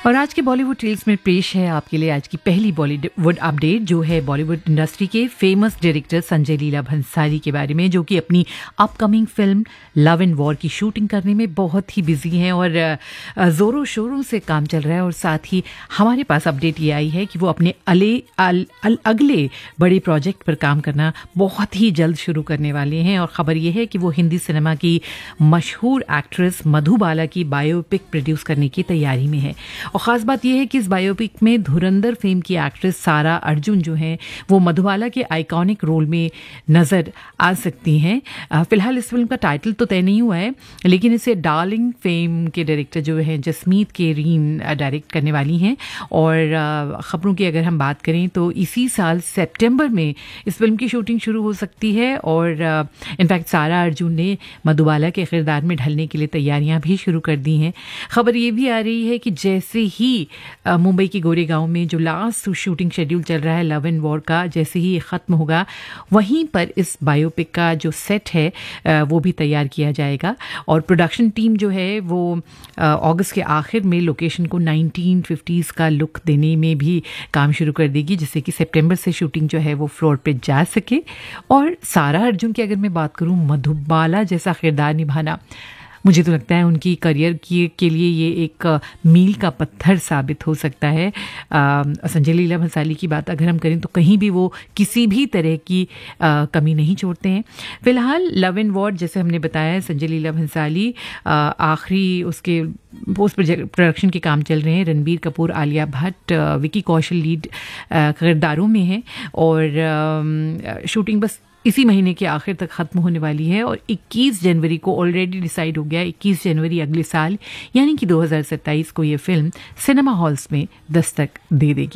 और आज के बॉलीवुड टेल्स में पेश है आपके लिए आज की पहली बॉलीवुड अपडेट, जो है बॉलीवुड इंडस्ट्री के फेमस डायरेक्टर संजय लीला भंसाली के बारे में, जो कि अपनी upcoming film love and war की शूटिंग करने में बहुत ही बिजी हैं और ज़ोरों शोरों से काम चल रहा है। और साथ ही हमारे पास अपडेट ये आई है कि वो अपने अगले बड़े प्रोजेक्ट पर काम करना बहुत ही जल्द शुरू करने वाले हैं। और ख़बर यह है कि वो हिंदी सिनेमा की मशहूर एक्ट्रेस मधुबाला की बायोपिक प्रोड्यूस करने की तैयारी में है। और ख़ास बात यह है कि इस बायोपिक में धुरंधर फेम की एक्ट्रेस सारा अर्जुन जो हैं वो मधुबाला के आइकॉनिक रोल में नज़र आ सकती हैं। फ़िलहाल इस फिल्म का टाइटल तो तय नहीं हुआ है, लेकिन इसे डार्लिंग फेम के डायरेक्टर जो हैं जसमीत केरीन डायरेक्ट करने वाली हैं। और ख़बरों की अगर हम बात करें तो इसी साल सितंबर में इस फिल्म की शूटिंग शुरू हो सकती है। और इनफैक्ट सारा अर्जुन ने मधुबाला के किरदार में ढलने के लिए तैयारियां भी शुरू कर दी हैं। खबर ये भी आ रही है कि जैसे ही मुंबई के गोरेगांव में जो लास्ट शूटिंग शेड्यूल चल रहा है लव एंड वॉर का, जैसे ही ये ख़त्म होगा वहीं पर इस बायोपिक का जो सेट है वो भी तैयार किया जाएगा। और प्रोडक्शन टीम जो है वो अगस्त के आखिर में लोकेशन को 1950s का लुक देने में भी काम शुरू कर देगी, जिससे कि सितंबर से शूटिंग जो है वो फ्लोर पे जा सके। और सारा अर्जुन की अगर मैं बात करूं, मधुबाला जैसा किरदार निभाना मुझे तो लगता है उनकी करियर के लिए ये एक मील का पत्थर साबित हो सकता है। संजय लीला भंसाली की बात अगर हम करें तो कहीं भी वो किसी भी तरह की कमी नहीं छोड़ते हैं। फिलहाल लव एंड वॉर जैसे हमने बताया, संजय लीला भंसाली आखिरी उसके पोस्ट प्रोडक्शन के काम चल रहे हैं। रणबीर कपूर, आलिया भट्ट, विकी कौशल लीड किरदारों में हैं और शूटिंग बस इसी महीने के आखिर तक ख़त्म होने वाली है। और 21 जनवरी को ऑलरेडी डिसाइड हो गया, 21 जनवरी अगले साल यानी कि 2027 को ये फिल्म सिनेमा हॉल्स में दस्तक दे देगी।